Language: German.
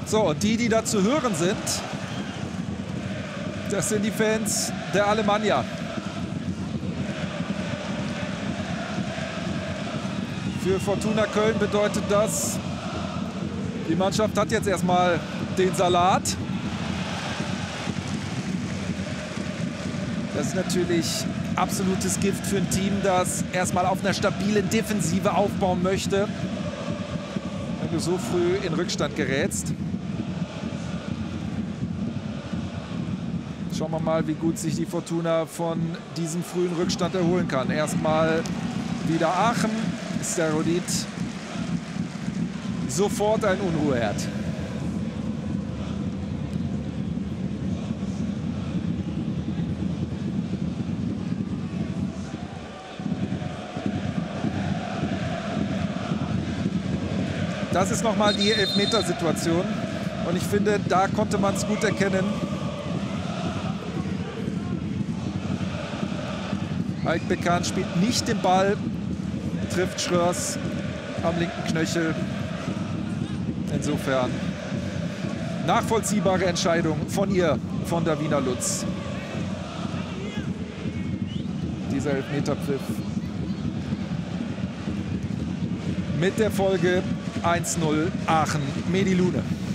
So, und die da zu hören sind, das sind die Fans der Alemannia. Für Fortuna Köln bedeutet das, die Mannschaft hat jetzt erstmal den Salat. Das ist natürlich absolutes Gift für ein Team, das erstmal auf einer stabilen Defensive aufbauen möchte, wenn du so früh in Rückstand gerätst. Schauen wir mal, wie gut sich die Fortuna von diesem frühen Rückstand erholen kann. Erstmal wieder Aachen. Sterodit sofort ein Unruheherd. Das ist nochmal die Elfmetersituation. Und ich finde, da konnte man es gut erkennen. Aik Bekan spielt nicht den Ball, trifft Schröers am linken Knöchel. Insofern nachvollziehbare Entscheidung von ihr, von Davina Lutz. Dieser Elfmeterpfiff. Mit der Folge 1-0 Aachen Medilune.